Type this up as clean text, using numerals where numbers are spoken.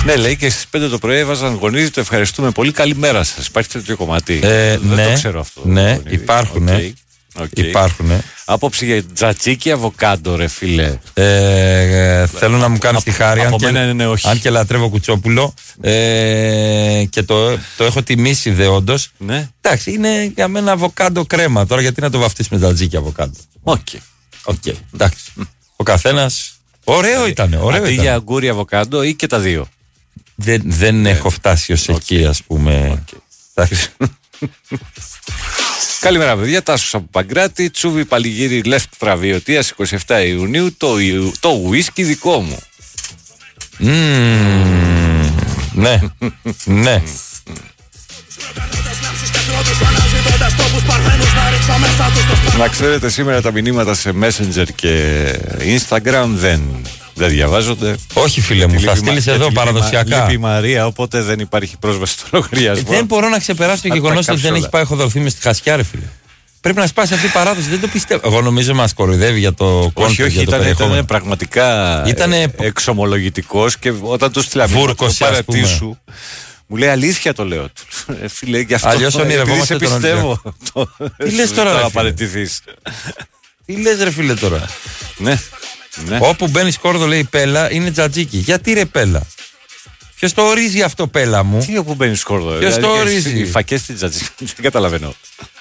Ναι, λέει και στις 5 το πρωί έβαζαν γονίδι, το ευχαριστούμε πολύ. Καλημέρα σας. Υπάρχει τέτοιο κομμάτι? Δεν το ξέρω αυτό. Ναι, υπάρχουν. Okay. Υπάρχουν. Άποψη για τζατζίκι αβοκάντο, ρε φίλε. Θέλω να μου κάνεις τη χάρη. Αν και λατρεύω Κουτσόπουλο και το έχω τιμήσει δεόντως. Ναι. Εντάξει, είναι για μένα αβοκάντο κρέμα. Τώρα γιατί να το βαφτίσουμε τζατζίκι αβοκάντο? Οκ. Εντάξει. Ο καθένας. Ωραίο ήταν. Αντί για αγκούρι αβοκάντο ή και τα δύο? Δεν έχω φτάσει ως εκεί, ας πούμε. Εντάξει. Καλημέρα, παιδιά. Τάσος από Παγκράτη. Τσούβι Παλιγύρι Λεύκ Βραβιωτίας 27 Ιουνίου. Το ουίσκι δικό μου. Ναι. Ναι. Να ξέρετε, σήμερα τα μηνύματα σε Messenger και Instagram δεν διαβάζονται. Όχι, φίλε μου, θα στείλεις εδώ παραδοσιακά. Λείπει η Μαρία, οπότε δεν υπάρχει πρόσβαση στο λογαριασμό. Δεν μπορώ να ξεπεράσω το γεγονός ότι δεν έχει πάει χοδοθύμιο στη Χασιά, ρε φίλε. Πρέπει να σπάσει αυτή η παράδοση, δεν το πιστεύω. Εγώ νομίζω μας κοροϊδεύει για το κόνσεπτ. Όχι, ήταν πραγματικά εξομολογητικός και όταν του στείλαμε το παρατήσου. Μου λέει αλήθεια, το λέω. Φίλε, γι' αυτό αλλιώς ονειρευόμαστε σε πιστεύω. Τι λες τώρα, να παραιτηθείς? Τι λες, ρε φίλε, τώρα? Ναι. Όπου μπαίνει σκόρδο, λέει Πέλα, είναι τζατζίκι. Γιατί, ρε Πέλα? Ποιος το ορίζει αυτό, Πέλα μου? Τι όπου μπαίνει σκόρδο? Ποιος το ορίζει? Οι φακές της τζατζίκι. Δεν καταλαβαίνω.